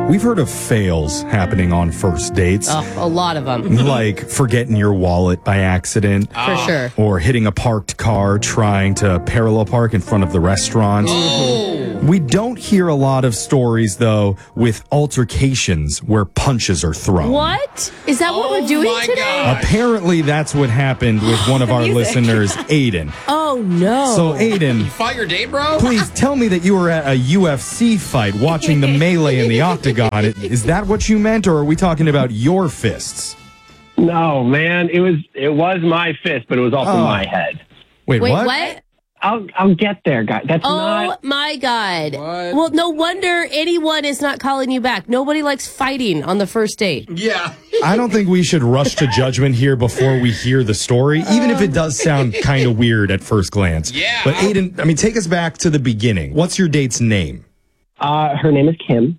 We've heard of fails happening on first dates. Oh, a lot of them. Like forgetting your wallet by accident. For sure. Or hitting a parked car trying to parallel park in front of the restaurant. We don't hear a lot of stories, though, with altercations where punches are thrown. What? Is that what we're doing my today? God. Apparently, that's what happened with one of our listeners, Aiden. Oh, no. So, Aiden, Fight your date, bro? please tell me that you were at a UFC fight watching the melee in the octagon. Is that what you meant, or are we talking about your fists? No, man, it was my fist, but it was also my head. Wait, Wait, what? what? I'll get there, guys. That's Oh, not. my God. What? Well, no wonder anyone is not calling you back. Nobody likes fighting on the first date. Yeah. I don't think we should rush to judgment here before we hear the story, even if it does sound kind of weird at first glance. Yeah. But Aiden, I mean, take us back to the beginning. What's your date's name? Her name is Kim.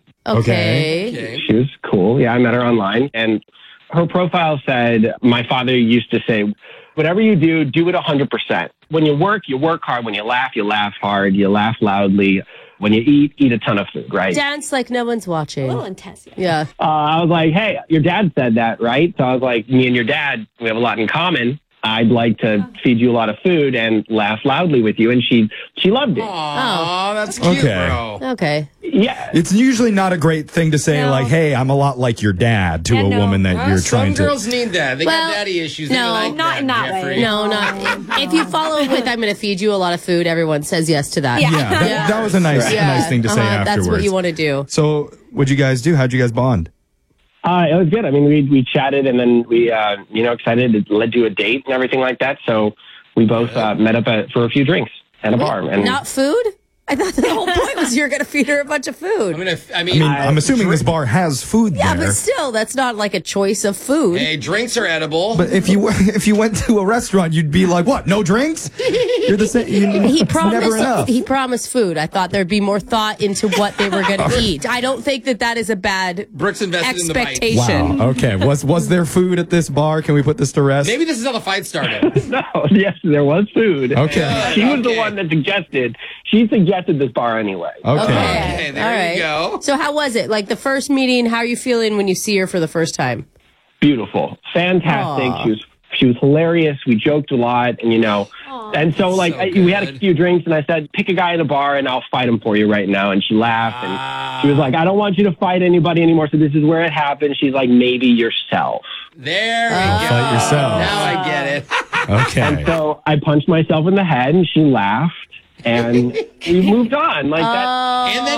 Okay. She was cool. Yeah, I met her online, and her profile said, "My father used to say, whatever you do it 100%. When you work hard. When you laugh hard. You laugh loudly. When you eat a ton of food, right?" Dance like no one's watching. A little intense. Yeah. I was like, "Hey, your dad said that, right?" So I was like, "Me and your dad, we have a lot in common. I'd like to feed you a lot of food and laugh loudly with you." And she loved it. Aw, that's cute, Okay. bro. Okay. Yeah. It's usually not a great thing to say, No. like, hey, I'm a lot like your dad to Yeah, a no. woman that you're trying Some to. girls need that. They Well, got daddy issues. no, They like not in that way. Jeffrey. No, not. If you follow it with, I'm going to feed you a lot of food, everyone says yes to that. Yeah. Yeah, that was a nice thing to say afterwards. That's what you want to do. So, what'd you guys do? How'd you guys bond? It was good. I mean, we chatted, and then we, excited to do a date and everything like that. So we both met up for a few drinks at a bar. And Not food? I thought the whole point was you're going to feed her a bunch of food. I mean, I'm assuming this bar has food Yeah, there. but still, that's not like a choice of food. hey, drinks are edible. But if you went to a restaurant, you'd be like, "What? No drinks?" You're the same. He It's never enough. promised. He promised food. I thought there'd be more thought into what they were going to eat. I don't think that is a bad Brooks invested in the bite. expectation. Wow. Okay. Was there food at this bar? Can we put this to rest? Maybe this is how the fight started. no, yes, there was food. Okay. She was the one that suggested. She suggested this bar anyway. Okay. Okay, there All you right. go. So how was it? Like the first meeting, how are you feeling when you see her for the first time? Beautiful, fantastic. Aw. She was hilarious. We joked a lot, and and so like So we had a good. few drinks, and I said, "Pick a guy in a bar, and I'll fight him for you right now." And she laughed, and she was like, "I don't want you to fight anybody anymore. So this is where it happened." She's like, "Maybe yourself." There we go. Fight yourself. Now I get it. Okay. So I punched myself in the head, and she laughed, and we moved on like that. And then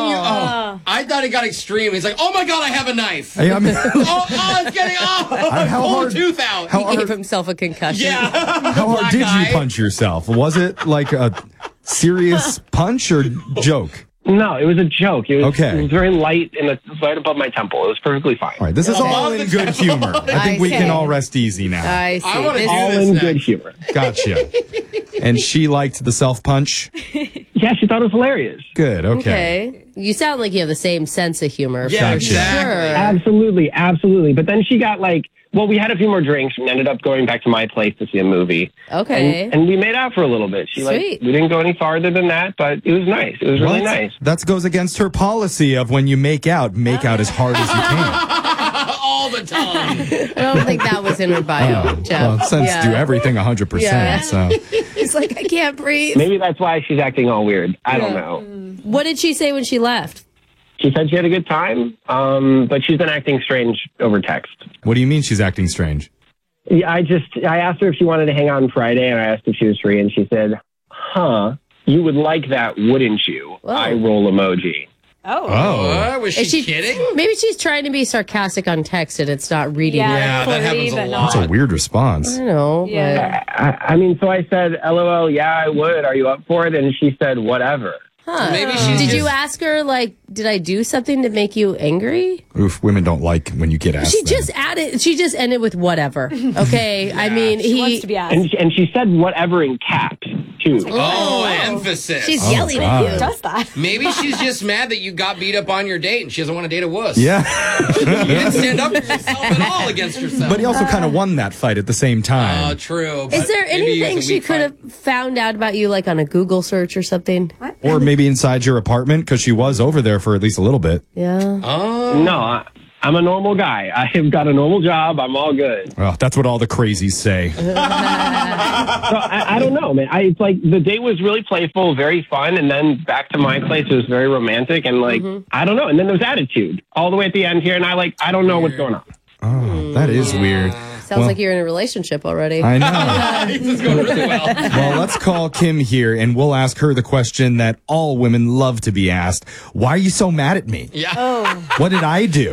I thought it got extreme. He's like, oh my God, I have a knife. Hey, I mean, It's getting off. How Pull hard- a tooth out. how He gave hard- himself a concussion. yeah. how hard Black did eye. you punch yourself? Was it like a serious punch or joke? No, it was a joke. It was, Okay. it was very light and right above my temple. It was perfectly fine. All right, this is all in good humor. I think we can all rest easy now. I see. I wanna This- do All this in next. good humor. Gotcha. And she liked the self punch. Yeah, she thought it was hilarious. Good. Okay. okay. You sound like you have the same sense of humor. Yeah, for exactly. sure. Absolutely, absolutely. But then she got we had a few more drinks and ended up going back to my place to see a movie. Okay. And we made out for a little bit. Sweet. We didn't go any farther than that, but it was nice. It was really What? nice. That goes against her policy of when you make out as hard as you can. All the time. I don't think that was in her bio, Jeff. Well, since Yeah. do everything 100%. Yeah. So It's like, I can't breathe. Maybe that's why she's acting all weird. I don't know. What did she say when she left? She said she had a good time, but she's been acting strange over text. what do you mean she's acting strange? Yeah, I asked her if she wanted to hang out on Friday, and I asked if she was free, and she said, "Huh, you would like that, wouldn't you?" Whoa. Eye roll emoji. Oh. What? Was Is she kidding? Maybe she's trying to be sarcastic on text and it's not reading it. Yeah, that flirty, happens a but lot. That's a weird response. I know. Yeah. I mean, so I said, "LOL, yeah, I would. Are you up for it?" And she said, "Whatever." Huh. Maybe she's Did you just- ask her, like, did I do something to make you angry? Oof, women don't like when you get asked. She that. she just ended with whatever. Okay. I mean, She wants to be asked. And she said whatever in caps too. Oh, emphasis. she's yelling at God. you. Does that? Maybe she's just mad that you got beat up on your date and she doesn't want to date a wuss. Yeah. You didn't stand up for yourself at all against yourself. But he also kind of won that fight at the same time. True. Is but there maybe anything it's a she weak could fight. have found out about you, like on a Google search or something? What? Or maybe inside your apartment, because she was over there for at least a little bit. Yeah. No, I'm a normal guy. I have got a normal job. I'm all good. Well, that's what all the crazies say. So I don't know, man. It's like the date was really playful, very fun, and then back to my place it was very romantic and like I don't know. And then there was attitude all the way at the end here, and I don't know what's going on. Oh, that is weird. Sounds like you're in a relationship already. I know. This is going really well. Well, let's call Kim here, and we'll ask her the question that all women love to be asked. Why are you so mad at me? Yeah. What did I do?